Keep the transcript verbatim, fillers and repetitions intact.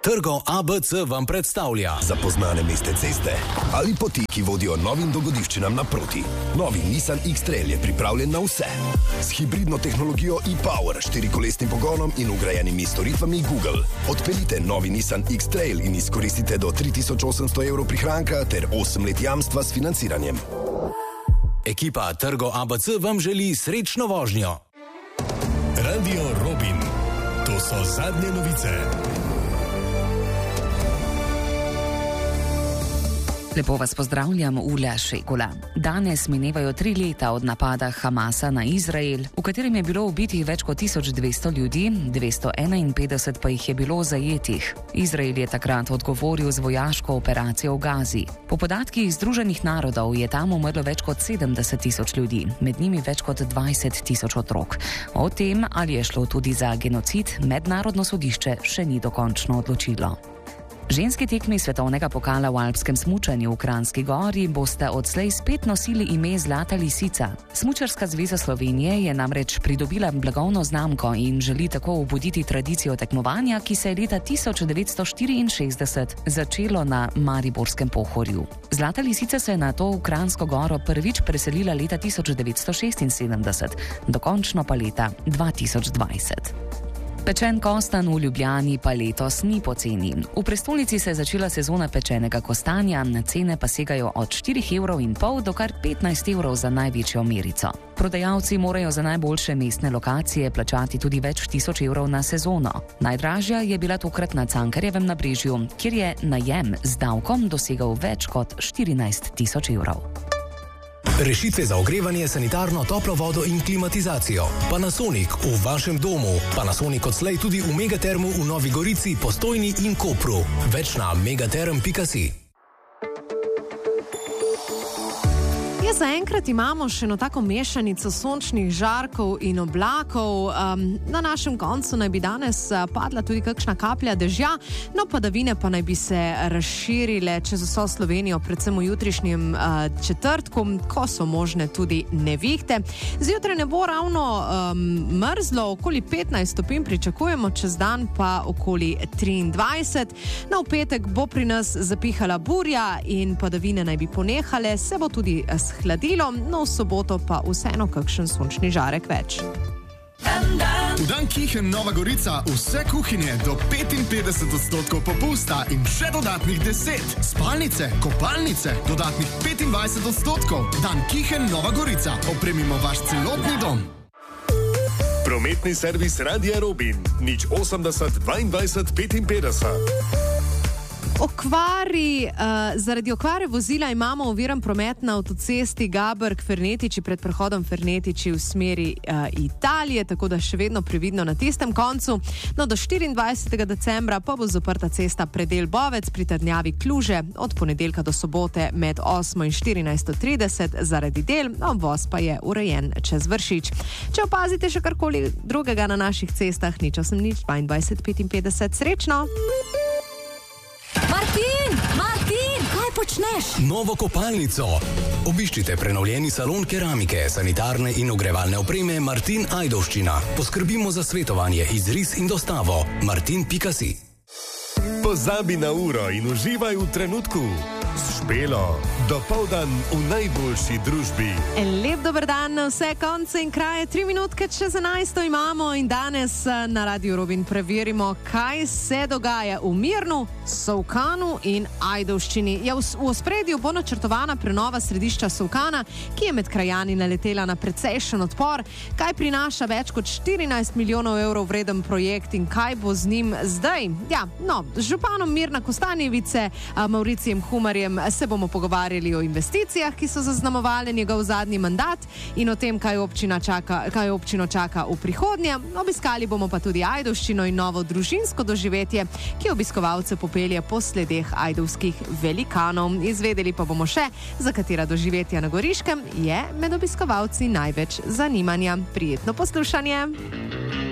Trgo A B C vam predstavlja zapoznane mestne ceste ali poti, ki vodijo novim dogodivščinam naproti. Novi Nissan X-Trail je pripravljen na vse. S hibridno tehnologijo e-Power, štirikolesnim pogonom in vgrajenimi storitvami Google. Odpeljite novi Nissan X-Trail in izkoristite do tri tisoč osemsto evrov prihranka ter osem let jamstva s financiranjem. Ekipa Trgo A B C vam želi srečno vožnjo. Radio Robin. To so zadnje novice. Lepo vas pozdravljam, Ula Šekula. Danes minevajo tri leta od napada Hamasa na Izrael, v katerem je bilo ubitih več kot tisoč dvesto ljudi, dvesto enainpetdeset pa jih je bilo zajetih. Izrael je takrat odgovoril z vojaško operacijo v Gazi. Po podatkih Združenih narodov je tam umrlo več kot sedemdeset tisoč ljudi, med njimi več kot dvajset tisoč otrok. O tem, ali je šlo tudi za genocid, mednarodno sodišče še ni dokončno odločilo. Ženski tekmi svetovnega pokala v alpskem smučanju v Kranjski Gori boste odslej spet nosili ime Zlata lisica. Smučarska zveza Slovenije je namreč pridobila blagovno znamko in želi tako obuditi tradicijo tekmovanja, ki se je leta tisoč devetsto štiriinšestdeset začelo na Mariborskem Pohorju. Zlata lisica se je na to v Kranjsko Goro prvič preselila leta tisoč devetsto šestinsedemdeset, dokončno pa leta dva tisoč dvajset. Pečen kostan v Ljubljani pa letos ni poceni. V prestolnici se je začela sezona pečenega kostanja, cene pa segajo od štirih evrov in pol do kar petnajst evrov za največjo merico. Prodajalci morajo za najboljše mestne lokacije plačati tudi več tisoč evrov na sezono. Najdražja je bila tokrat na Cankarjevem nabrežju, kjer je najem z davkom dosegal več kot štirinajst tisoč evrov. Rešitve za ogrevanje, sanitarno, toplo vodo in klimatizacijo. Panasonic v vašem domu. Panasonic odslej tudi v Megatermu v Novi Gorici, Postojni in Kopru. Več na megaterm pika si. Ja, zaenkrat imamo še eno tako mešanico sončnih žarkov in oblakov. Um, na našem koncu naj bi danes padla tudi kakšna kaplja dežja, no padavine pa naj bi se razširile čez vso Slovenijo, predvsem v jutrišnjem uh, četrtku, ko so možne tudi nevihte. Zjutraj ne bo ravno um, mrzlo, okoli petnajst stopinj pričakujemo, čez dan pa okoli triindvajset. No, v petek bo pri nas zapihala burja in padavine naj bi ponehale, se bo tudi s hladilo, no v soboto pa vseeno kakšen sončni žarek več. V dan Kihen Nova Gorica vse kuhinje do petinpetdeset odstotkov popusta in še dodatnih deset. Spalnice, kopalnice, dodatnih petindvajset odstotkov. Dan Kihen Nova Gorica. Opremimo vaš celotni dom. Prometni servis Radia Robin. Nič osemdeset dvaindvajset petinpetdeset. Okvari, uh, zaradi okvare vozila imamo oviran promet na avtocesti Gaberg-Fernetiči pred prehodom Fernetiči v smeri uh, Italije, tako da še vedno previdno na tistem koncu. No, do štiriindvajsetega decembra pa bo zaprta cesta Predel Bovec pri trdnjavi Kluže od ponedeljka do sobote med osmo in štirinajsto trideset zaradi del, obvoz pa je urejen čez Vršič. Če opazite še karkoli drugega na naših cestah, nič osem nič dvaindvajset petinpetdeset. Srečno! Martin! Martin! Kaj počneš? Novo kopalnico. Obiščite prenovljeni salon keramike, sanitarne in ogrevalne opreme Martin Ajdovščina. Poskrbimo za svetovanje, izris in dostavo. martin pika si. Pozabi na uro in uživaj v trenutku. S Špelo. Dopoldan v najboljši družbi. Lep dober dan na vse konce in kraje. Tri minutke čez enajsto imamo in danes na Radio Robin preverimo, kaj se dogaja v Mirnu, Solkanu in Ajdovščini. Ja, v, v ospredju bo načrtovana prenova središča Solkana, ki je med krajani naletela na precejšen odpor. Kaj prinaša več kot štirinajst milijonov evrov vreden projekt in kaj bo z njim zdaj? Ja, no, z županom Mirna Kostanjevice, Mauricijem Humarjem, se bomo pogovarjali o investicijah, ki so zaznamovali njegov zadnji mandat in o tem, kaj občina čaka, kaj občino čaka v prihodnje. Obiskali bomo pa tudi Ajdovščino in novo družinsko doživetje, ki obiskovalce popelje po sledeh ajdovskih velikanov. Izvedeli pa bomo še, za katera doživetja na Goriškem je med obiskovalci največ zanimanja. Prijetno poslušanje!